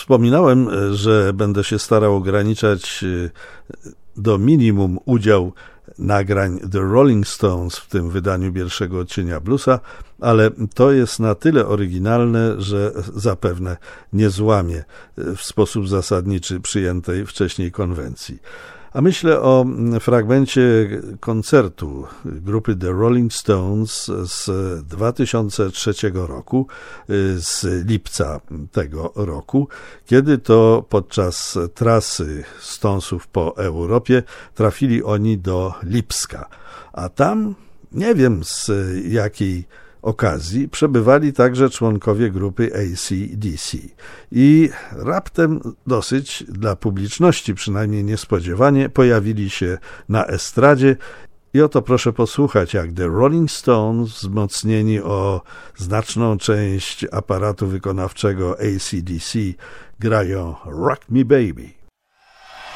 Wspominałem, że będę się starał ograniczać do minimum udział nagrań The Rolling Stones w tym wydaniu pierwszego odcienia bluesa, ale to jest na tyle oryginalne, że zapewne nie złamie w sposób zasadniczy przyjętej wcześniej konwencji. A myślę o fragmencie koncertu grupy The Rolling Stones z 2003 roku, z lipca tego roku, kiedy to podczas trasy Stonesów po Europie trafili oni do Lipska. A tam, nie wiem z jakiej okazji, przebywali także członkowie grupy AC/DC. I raptem dosyć dla publiczności, przynajmniej niespodziewanie, pojawili się na estradzie. I oto proszę posłuchać, jak The Rolling Stones, wzmocnieni o znaczną część aparatu wykonawczego AC/DC, grają Rock Me Baby.